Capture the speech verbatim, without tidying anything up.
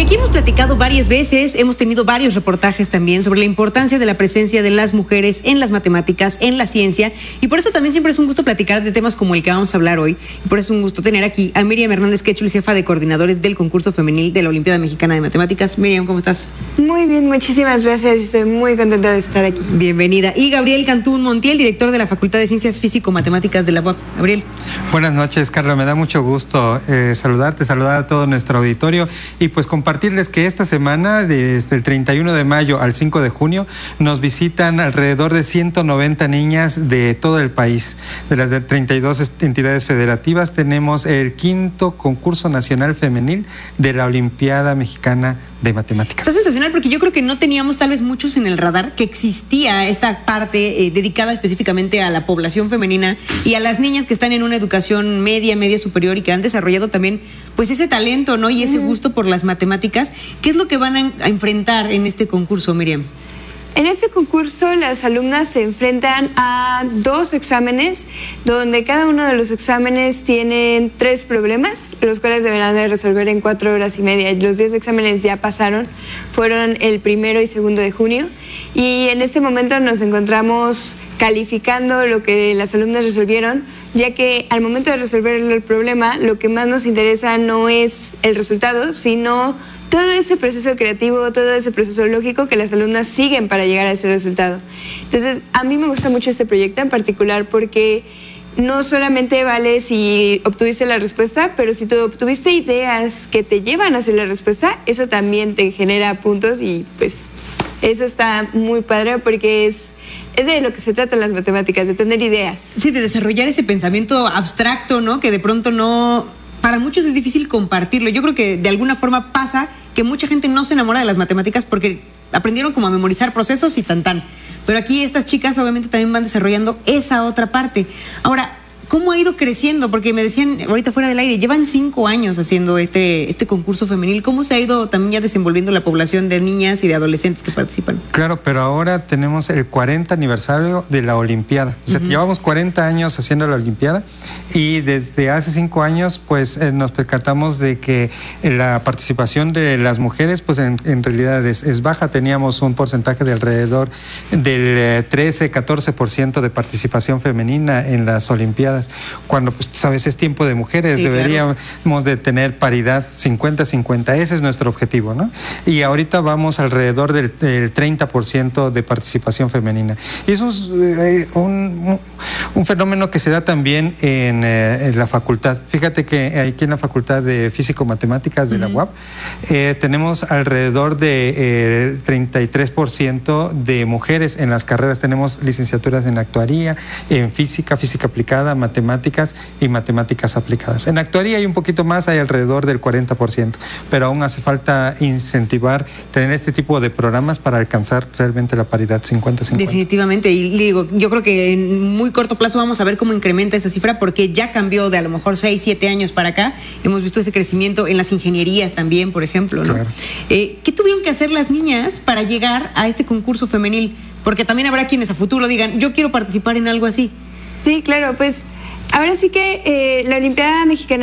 aquí hemos platicado varias veces, hemos tenido varios reportajes también sobre la importancia de la presencia de las mujeres en las matemáticas, en la ciencia, y por eso también siempre es un gusto platicar de temas como el que vamos a hablar hoy, y por eso es un gusto tener aquí a Miriam Hernández Quechul, jefa de coordinadores del concurso femenil de la Olimpiada Mexicana de Matemáticas. Miriam, ¿cómo estás? Muy bien, muchísimas gracias, estoy muy contenta de estar aquí. Bienvenida. Y Gabriel Cantún Montiel, director de la Facultad de Ciencias Físico-Matemáticas de la U A P. Gabriel. Buenas noches, Carla, me da mucho gusto eh, saludarte, saludar a todo nuestro auditorio y pues compartirles que esta semana, desde el treinta y uno de mayo al cinco de junio, nos visitan alrededor de ciento noventa niñas de todo el país. De las de treinta y dos entidades federativas tenemos el quinto concurso nacional femenil de la Olimpiada Mexicana de Matemáticas. Está sensacional porque yo creo que no teníamos tal vez muchos en el radar que existía esta parte eh, dedicada específicamente a la población femenina y a las niñas que están en una educación media, media superior y que han desarrollado también pues ese talento, ¿no? Y ese gusto por las matemáticas. ¿Qué es lo que van a, a enfrentar en este concurso, Miriam? En este concurso las alumnas se enfrentan a dos exámenes, donde cada uno de los exámenes tienen tres problemas, los cuales deberán de resolver en cuatro horas y media. Los diez exámenes ya pasaron, fueron el primero y segundo de junio, y en este momento nos encontramos calificando lo que las alumnas resolvieron, ya que al momento de resolver el problema, lo que más nos interesa no es el resultado, sino todo ese proceso creativo, todo ese proceso lógico que las alumnas siguen para llegar a ese resultado. Entonces, a mí me gusta mucho este proyecto en particular porque no solamente vale si obtuviste la respuesta, pero si tú obtuviste ideas que te llevan a hacer la respuesta, eso también te genera puntos y pues eso está muy padre porque es Es de lo que se trata en las matemáticas, de tener ideas. Sí, de desarrollar ese pensamiento abstracto, ¿no? Que de pronto no... Para muchos es difícil compartirlo. Yo creo que de alguna forma pasa que mucha gente no se enamora de las matemáticas porque aprendieron como a memorizar procesos y tan tan. Pero aquí estas chicas obviamente también van desarrollando esa otra parte. Ahora, ¿cómo ha ido creciendo? Porque me decían ahorita fuera del aire, llevan cinco años haciendo este, este concurso femenil. ¿Cómo se ha ido también ya desenvolviendo la población de niñas y de adolescentes que participan? Claro, pero ahora tenemos el cuarenta aniversario de la Olimpiada. O sea, uh-huh. Llevamos cuarenta años haciendo la Olimpiada y desde hace cinco años pues eh, nos percatamos de que la participación de las mujeres pues en, en realidad es, es baja. Teníamos un porcentaje de alrededor del eh, trece, catorce por ciento de participación femenina en las Olimpiadas. Cuando, pues, sabes, es tiempo de mujeres, sí, deberíamos claro. de tener paridad cincuenta cincuenta, ese es nuestro objetivo, ¿no? Y ahorita vamos alrededor del, del treinta por ciento de participación femenina. Y eso es eh, un, un fenómeno que se da también en, eh, en la facultad. Fíjate que aquí en la Facultad de Físico-Matemáticas de uh-huh. la U A P eh, tenemos alrededor de eh, treinta y tres por ciento de mujeres en las carreras. Tenemos licenciaturas en actuaría, en física, física aplicada, matemáticas y matemáticas aplicadas. En actuaría hay un poquito más, hay alrededor del cuarenta por ciento, pero aún hace falta incentivar, tener este tipo de programas para alcanzar realmente la paridad cincuenta cincuenta. Definitivamente, y digo, yo creo que en muy corto plazo vamos a ver cómo incrementa esa cifra, porque ya cambió de a lo mejor seis, siete años para acá. Hemos visto ese crecimiento en las ingenierías también, por ejemplo, ¿no? Claro. Eh, ¿Qué tuvieron que hacer las niñas para llegar a este concurso femenil? Porque también habrá quienes a futuro digan, yo quiero participar en algo así. Sí, claro, pues ahora sí que eh, la Olimpiada Mexicana